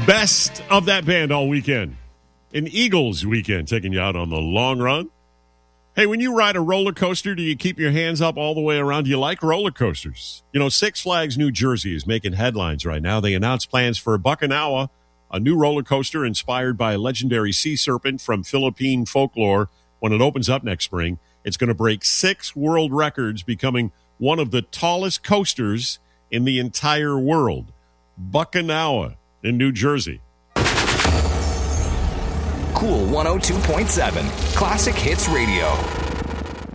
Best of that band all weekend. An Eagles weekend, taking you out on the long run. Hey, when you ride a roller coaster, do you keep your hands up all the way around? Do you like roller coasters? You know, Six Flags New Jersey is making headlines right now. They announced plans for Buckanowa, a new roller coaster inspired by a legendary sea serpent from Philippine folklore. When it opens up next spring, it's going to break 6 world records, becoming one of the tallest coasters in the entire world. Buckanowa in New Jersey. Cool 102.7 Classic Hits Radio.